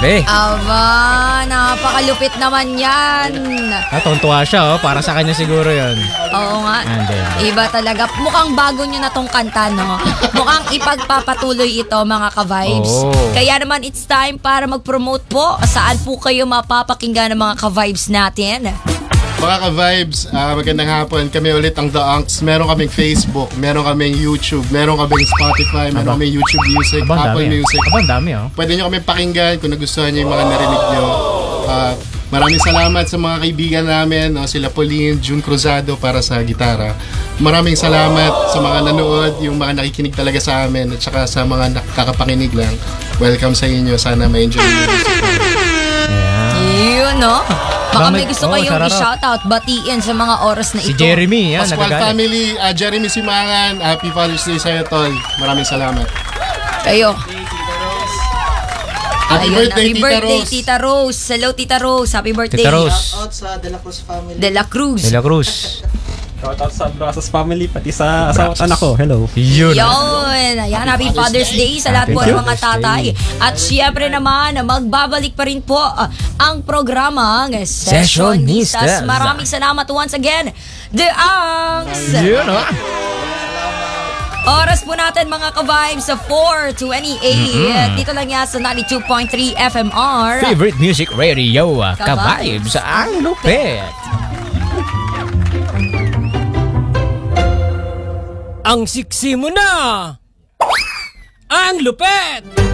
Grabe. Aba, napakalupit naman yan. Tuntua siya, para sa kanya siguro yun. Oo nga. And then, Iba talaga. Mukhang bago nyo na tong kanta, no? Mukhang ipagpapatuloy ito, mga ka-vibes. Oo. Kaya naman, it's time para mag-promote po. Saan po kayo mapapakinggan ng mga ka-vibes natin? Mga ka-vibes, magandang hapon. Kami ulit ang The Unks. Meron kaming Facebook, meron kaming YouTube, meron kaming Spotify, meron kaming YouTube Music, Apple Music. Ang dami, Pwede nyo kami pakinggan kung nagustuhan nyo yung mga narinig nyo. Maraming salamat sa mga kaibigan namin, sila Pauline, June Cruzado para sa gitara. Maraming salamat sa mga nanood, yung mga nakikinig talaga sa amin, at saka sa mga nakakapakinig lang. Welcome sa inyo. Sana ma-enjoy nyo. Yun, no? Baka may gusto kayong sarap. i-shoutout, batiin sa mga oras na ito. Si Jeremy, yan, Pascual nagagalit. family, Jeremy Simangan, Happy Father's Day sa'yo, Tol. Maraming salamat. Kayo. Happy Ayun, birthday, happy birthday, Rose. Tita Rose. Hello, Tita Rose. Happy birthday. Tita Rose. Out sa De La Cruz family. De La Cruz. De La Cruz. Shoutout sa Brazos family, pati sa asawa at anak ko. Hello. Yun. Yun. Ayan, happy Father's Day sa lahat po ng mga tatay. At syempre naman, magbabalik pa rin po ang programang Sessionistas. Maraming salamat once again, The Unks. Yun, Oras po natin mga ka-vibes sa 4:28. Dito lang yan sa 92.3 FMR. Favorite Music Radio, Ka-vibes. ka-vibes, ang lupit. Ang siksi mo na! Ang lupet!